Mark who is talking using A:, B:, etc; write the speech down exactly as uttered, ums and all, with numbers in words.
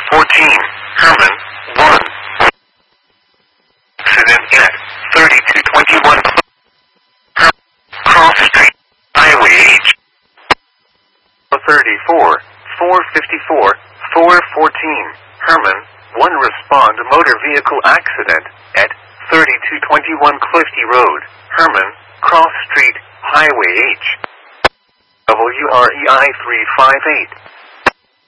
A: fourteen, Herman, one. Accident at thirty-two twenty-one Cross Street, Highway H. thirty-four, four fifty-four, four fourteen, Herman, one. Respond motor vehicle accident at thirty-two twenty-one Clifty Road, Herman, Cross Street, Highway H. W R E I three five eight.